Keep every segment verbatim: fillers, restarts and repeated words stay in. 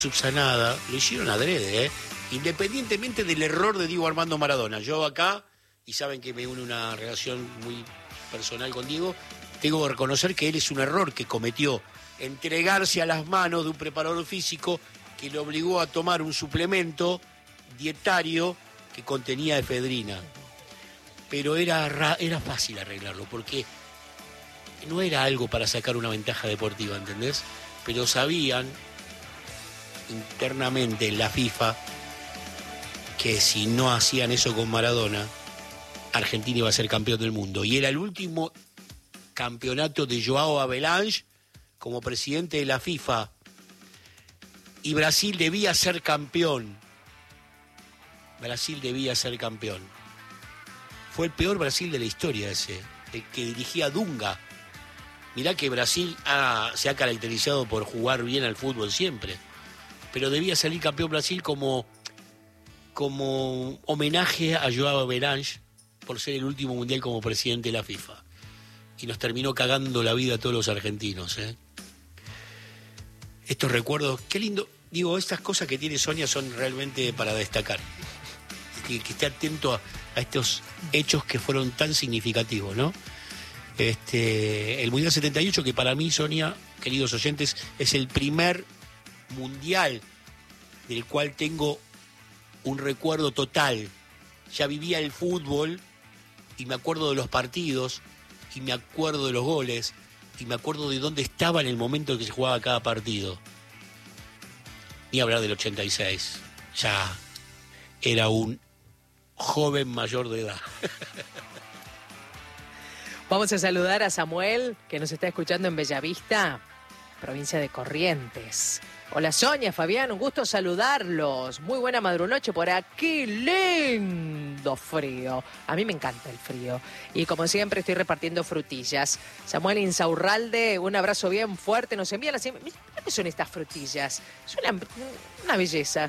subsanada, lo hicieron adrede, ¿eh? Independientemente del error de Diego Armando Maradona. Yo acá, y saben que me une una relación muy personal con Diego, tengo que reconocer que él es un error que cometió, entregarse a las manos de un preparador físico que le obligó a tomar un suplemento dietario que contenía efedrina. Pero era, era fácil arreglarlo, porque no era algo para sacar una ventaja deportiva, ¿entendés? Pero sabían internamente en la FIFA que si no hacían eso con Maradona, Argentina iba a ser campeón del mundo. Y era el último campeonato de João Havelange como presidente de la FIFA. Y Brasil debía ser campeón. Brasil debía ser campeón. Fue el peor Brasil de la historia ese, el que dirigía Dunga. Mirá que Brasil ha, se ha caracterizado por jugar bien al fútbol siempre, pero debía salir campeón Brasil como, como homenaje a João Havelange por ser el último mundial como presidente de la FIFA. Y nos terminó cagando la vida a todos los argentinos, ¿eh? Estos recuerdos, qué lindo. Digo, estas cosas que tiene Sonia son realmente para destacar. Que, que esté atento a, a estos hechos que fueron tan significativos, ¿no? Este, el Mundial setenta y ocho, que para mí, Sonia, queridos oyentes, es el primer mundial del cual tengo un recuerdo total. Ya vivía el fútbol y me acuerdo de los partidos y me acuerdo de los goles y me acuerdo de dónde estaba en el momento en que se jugaba cada partido. Ni hablar del ochenta y seis. Ya era un joven mayor de edad. Vamos a saludar a Samuel, que nos está escuchando en Bellavista, provincia de Corrientes. Hola Sonia, Fabián, un gusto saludarlos. Muy buena madrunoche por aquí, lindo frío. A mí me encanta el frío. Y como siempre estoy repartiendo frutillas. Samuel Insaurralde, un abrazo bien fuerte. Nos envía las... Mira qué son estas frutillas. Es una, una belleza.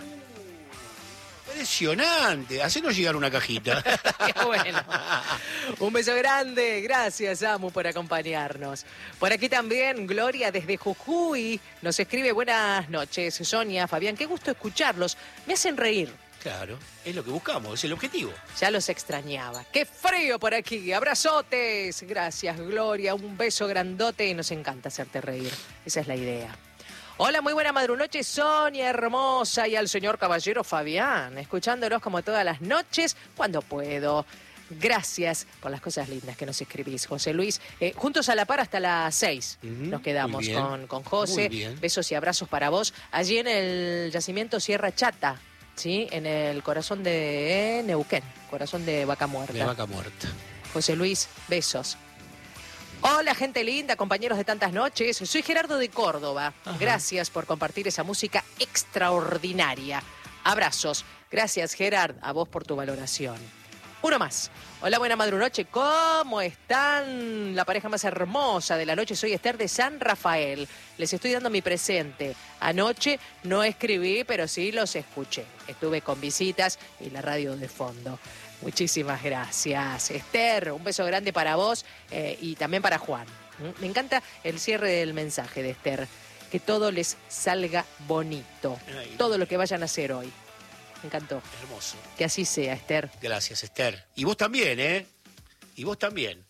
Impresionante. Hacenos llegar una cajita. Qué bueno. Un beso grande. Gracias, Samu, por acompañarnos. Por aquí también, Gloria desde Jujuy nos escribe: buenas noches, Sonia, Fabián. Qué gusto escucharlos. Me hacen reír. Claro, es lo que buscamos, es el objetivo. Ya los extrañaba. ¡Qué frío por aquí! ¡Abrazotes! Gracias, Gloria. Un beso grandote y nos encanta hacerte reír. Esa es la idea. Hola, muy buena madrunoche, Sonia hermosa, y al señor caballero Fabián, escuchándolos como todas las noches, cuando puedo. Gracias por las cosas lindas que nos escribís, José Luis. Eh, juntos a la par hasta las seis uh-huh, nos quedamos con, con José. Besos y abrazos para vos. Allí en el yacimiento Sierra Chata, ¿sí? En el corazón de Neuquén, corazón de Vaca Muerta. De Vaca Muerta. José Luis, besos. Hola, gente linda, compañeros de tantas noches. Soy Gerardo de Córdoba. Ajá. Gracias por compartir esa música extraordinaria. Abrazos. Gracias, Gerard, a vos por tu valoración. Uno más. Hola, buena madrunoche. ¿Cómo están? La pareja más hermosa de la noche. Soy Esther de San Rafael. Les estoy dando mi presente. Anoche no escribí, pero sí los escuché. Estuve con visitas y la radio de fondo. Muchísimas gracias, Esther. Un beso grande para vos eh, y también para Juan. Me encanta el cierre del mensaje de Esther. Que todo les salga bonito. Ay, todo lo que vayan a hacer hoy. Me encantó. Hermoso. Que así sea, Esther. Gracias, Esther. Y vos también, ¿eh? Y vos también.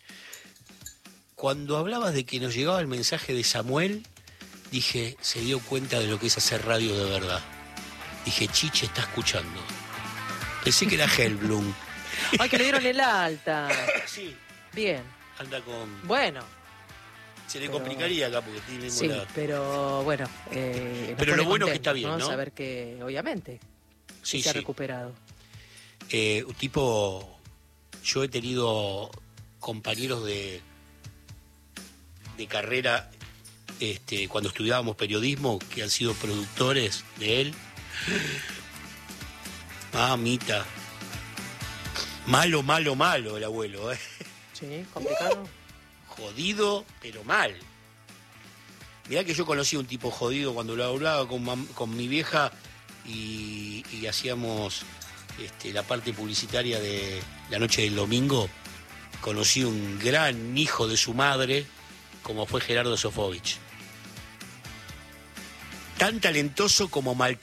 Cuando hablabas de que nos llegaba el mensaje de Samuel, dije, se dio cuenta de lo que es hacer radio de verdad. Dije, Chiche está escuchando. Pensé que era Hellblum. Ay, que le dieron el alta. Sí. Bien. Anda con... Bueno. Se le pero... complicaría acá porque tiene... Sí, la... pero bueno. Eh, pero lo bueno es que está bien, ¿no? ¿no? Saber que, obviamente, sí, se ha sí. recuperado. Eh, un tipo... Yo he tenido compañeros de, de carrera este, cuando estudiábamos periodismo que han sido productores de él. Mamita. Malo, malo, malo el abuelo, ¿eh? Sí, complicado. Uh, jodido, pero mal. Mirá que yo conocí a un tipo jodido cuando lo hablaba con, mam- con mi vieja y, y hacíamos este, la parte publicitaria de la noche del domingo. Conocí un gran hijo de su madre, como fue Gerardo Sofovich. tan talentoso como